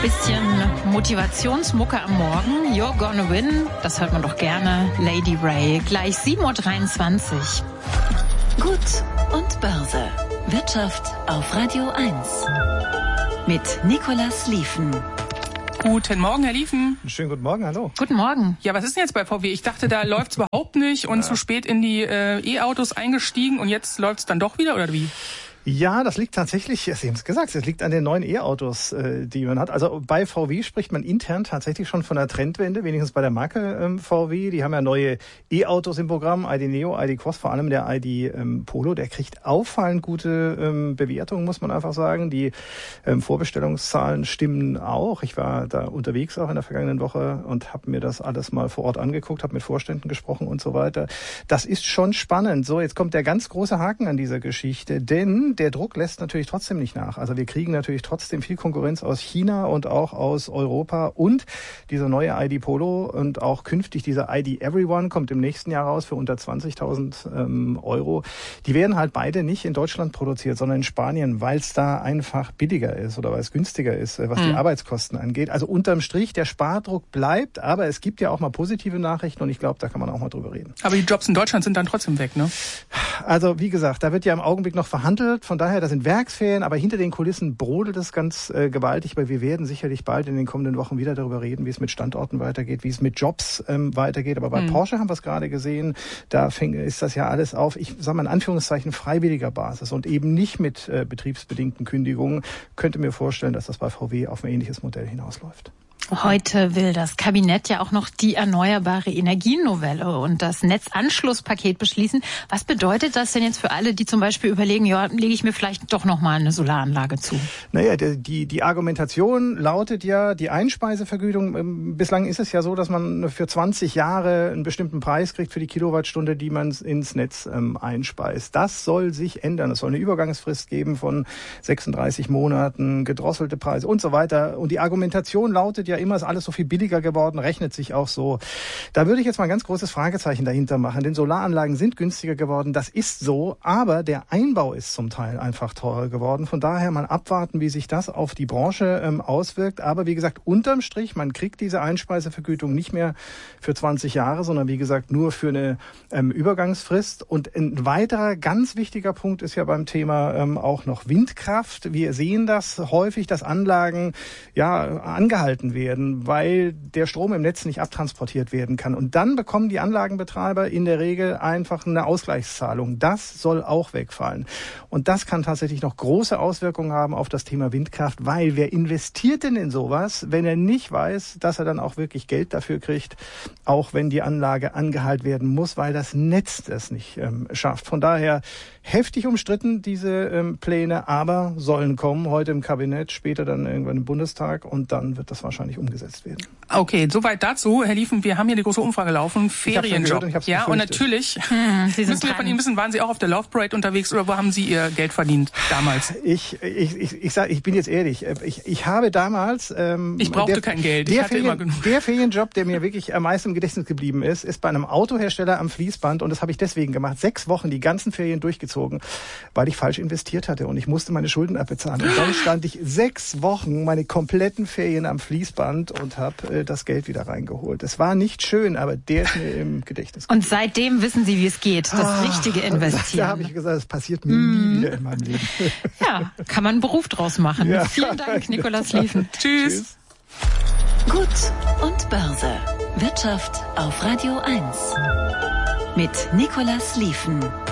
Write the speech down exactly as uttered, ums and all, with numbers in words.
Bisschen Motivationsmucke am Morgen. You're gonna win. Das hört man doch gerne. Lady Ray. Gleich sieben Uhr dreiundzwanzig. Gut und Börse. Wirtschaft auf Radio eins. Mit Nicolas Lieven. Guten Morgen, Herr Lieven. Schönen guten Morgen, hallo. Guten Morgen. Ja, was ist denn jetzt bei V W? Ich dachte, da läuft's überhaupt nicht und ja. zu spät in die äh, E-Autos eingestiegen und jetzt läuft's dann doch wieder, oder wie? Ja, das liegt tatsächlich, Sie haben es gesagt, es liegt an den neuen E-Autos, äh, die man hat. Also bei V W spricht man intern tatsächlich schon von einer Trendwende, wenigstens bei der Marke ähm, V W. Die haben ja neue E-Autos im Programm, I D Neo, I D Cross, vor allem der I D ähm, Polo. Der kriegt auffallend gute ähm, Bewertungen, muss man einfach sagen. Die ähm, Vorbestellungszahlen stimmen auch. Ich war da unterwegs auch in der vergangenen Woche und habe mir das alles mal vor Ort angeguckt, habe mit Vorständen gesprochen und so weiter. Das ist schon spannend. So, jetzt kommt der ganz große Haken an dieser Geschichte, denn der Druck lässt natürlich trotzdem nicht nach. Also wir kriegen natürlich trotzdem viel Konkurrenz aus China und auch aus Europa. Und dieser neue I D Polo und auch künftig dieser I D Everyone kommt im nächsten Jahr raus für unter zwanzigtausend ähm, Euro. Die werden halt beide nicht in Deutschland produziert, sondern in Spanien, weil es da einfach billiger ist oder weil es günstiger ist, was die mhm. Arbeitskosten angeht. Also unterm Strich, der Spardruck bleibt, aber es gibt ja auch mal positive Nachrichten und ich glaube, da kann man auch mal drüber reden. Aber die Jobs in Deutschland sind dann trotzdem weg, ne? Also wie gesagt, da wird ja im Augenblick noch verhandelt. Von daher, das sind Werksferien, aber hinter den Kulissen brodelt es ganz äh, gewaltig, weil wir werden sicherlich bald in den kommenden Wochen wieder darüber reden, wie es mit Standorten weitergeht, wie es mit Jobs ähm, weitergeht. Aber bei mhm. Porsche haben wir es gerade gesehen, da fäng, ist das ja alles auf, ich sage mal in Anführungszeichen, freiwilliger Basis und eben nicht mit äh, betriebsbedingten Kündigungen. Könnte mir vorstellen, dass das bei V W auf ein ähnliches Modell hinausläuft. Heute will das Kabinett ja auch noch die erneuerbare Energienovelle und das Netzanschlusspaket beschließen. Was bedeutet das denn jetzt für alle, die zum Beispiel überlegen, ja, lege ich mir vielleicht doch noch mal eine Solaranlage zu? Naja, die, die Argumentation lautet ja, die Einspeisevergütung, bislang ist es ja so, dass man für zwanzig Jahre einen bestimmten Preis kriegt für die Kilowattstunde, die man ins Netz ähm, einspeist. Das soll sich ändern. Es soll eine Übergangsfrist geben von sechsunddreißig Monaten, gedrosselte Preise und so weiter. Und die Argumentation lautet ja immer, ist alles so viel billiger geworden, rechnet sich auch so. Da würde ich jetzt mal ein ganz großes Fragezeichen dahinter machen, denn Solaranlagen sind günstiger geworden, das ist so, aber der Einbau ist zum Teil einfach teurer geworden. Von daher mal abwarten, wie sich das auf die Branche ähm, auswirkt. Aber wie gesagt, unterm Strich, man kriegt diese Einspeisevergütung nicht mehr für zwanzig Jahre, sondern wie gesagt nur für eine ähm, Übergangsfrist. Und ein weiterer ganz wichtiger Punkt ist ja beim Thema ähm, auch noch Windkraft. Wir sehen das häufig, dass Anlagen ja angehalten werden. werden, weil der Strom im Netz nicht abtransportiert werden kann. Und dann bekommen die Anlagenbetreiber in der Regel einfach eine Ausgleichszahlung. Das soll auch wegfallen. Und das kann tatsächlich noch große Auswirkungen haben auf das Thema Windkraft, weil wer investiert denn in sowas, wenn er nicht weiß, dass er dann auch wirklich Geld dafür kriegt, auch wenn die Anlage angehalten werden muss, weil das Netz das nicht ähm, schafft. Von daher heftig umstritten, diese ähm, Pläne, aber sollen kommen, heute im Kabinett, später dann irgendwann im Bundestag und dann wird das wahrscheinlich umgesetzt werden. Okay, soweit dazu. Herr Lieven, wir haben hier die große Umfrage laufen. Ferienjob. Und ja, und natürlich hm, Sie müssen wir von Ihnen wissen, waren Sie auch auf der Love Parade unterwegs oder wo haben Sie Ihr Geld verdient damals? Ich ich ich, ich sage, ich bin jetzt ehrlich. Ich, ich habe damals... Ähm, ich brauchte der, kein Geld. Ich der hatte Ferien, immer genug. Der Ferienjob, der mir wirklich am meisten im Gedächtnis geblieben ist, ist bei einem Autohersteller am Fließband und das habe ich deswegen gemacht. Sechs Wochen die ganzen Ferien durchgezogen, weil ich falsch investiert hatte und ich musste meine Schulden abbezahlen. Und dann stand ich sechs Wochen meine kompletten Ferien am Fließband und habe äh, das Geld wieder reingeholt. Es war nicht schön, aber der ist mir im Gedächtnis geblieben. Und seitdem wissen Sie, wie es geht, das ah, richtige Investieren. Da habe ich gesagt, das passiert mir mm. nie wieder in meinem Leben. Ja, kann man einen Beruf draus machen. Ja. Vielen Dank, Nicolas Lieven. Tschüss. Gut und Börse. Wirtschaft auf Radio eins. Mit Nicolas Lieven.